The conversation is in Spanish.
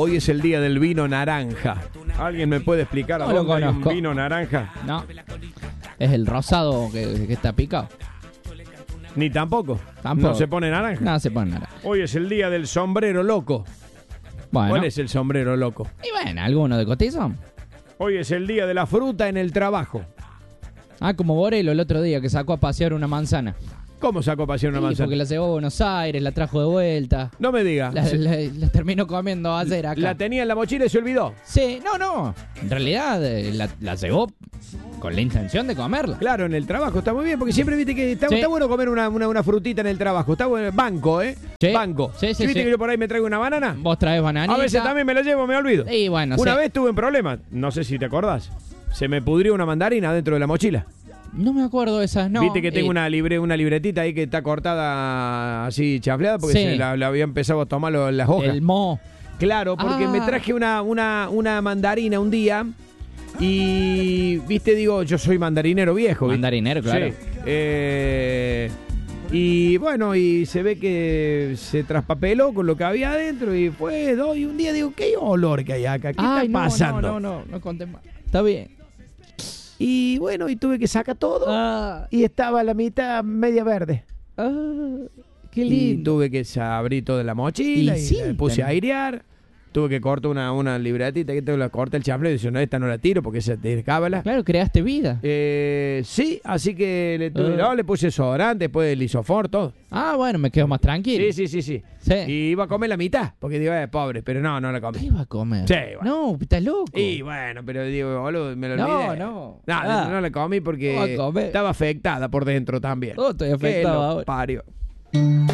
Hoy es el día del vino naranja. ¿Alguien me puede explicar a No lo dónde hay un conozco. vino naranja? No. Es el rosado que está picado. Ni tampoco. Tampoco. No se pone naranja. No se pone nada. Hoy es el día del sombrero loco. Bueno. ¿Cuál es el sombrero loco? Y bueno, ¿alguno de cotizo? Hoy es el día de la fruta en el trabajo. Ah, como Borelo el otro día que sacó a pasear una manzana. ¿Cómo sacó pasión una Sí, manzana? porque la llevó a Buenos Aires, la trajo de vuelta. No me diga. La terminó comiendo ayer acá. La tenía en la mochila y se olvidó. Sí, no. En realidad la llevó con la intención de comerla. Claro, en el trabajo está muy bien, porque siempre viste que está, Sí. está bueno comer una frutita en el trabajo. Está bueno. Banco, ¿eh? Sí. Banco. Sí, ¿Viste que yo por ahí me traigo una banana? Vos traes bananita. A veces también me la llevo, me olvido. Y bueno, Una sí. vez tuve un problema, no sé si te acordás. Se me pudrió una mandarina dentro de la mochila. No me acuerdo de esas, no. Viste que tengo una libretita ahí que está cortada así chafleada porque Sí. se la había empezado a tomar las hojas. El mo. Claro, porque me traje una mandarina un día y, viste, digo, yo soy mandarinero viejo. ¿viste? Mandarinero, claro. Sí. Y bueno, y se ve que se traspapeló con lo que había adentro y fue y un día digo, ¿qué olor que hay acá? ¿Qué Ay, está pasando? No conté más. Está bien. Y bueno, y tuve que sacar todo y estaba la mitad media verde. Qué Y lindo. tuve que abrir toda la mochila Y y, sí, la puse a tenés. airear. Tuve que cortar una libretita que te la corta el chanfle y dice, no, esta no la tiro porque esa te cábala. Claro, creaste vida. Sí, así que le puse desodorante, después el isofor, todo. Ah, bueno, me quedo más tranquilo. Sí. Sí. Y iba a comer la mitad, porque digo, pobre, pero no la ¿Qué comí. iba a comer? Sí, bueno. No, estás loco. Y bueno, pero digo, boludo, me lo No, olvidé. no. No la comí No va a porque comer. estaba afectada por dentro también. Oh, estoy Que afectado lo ahora. parió.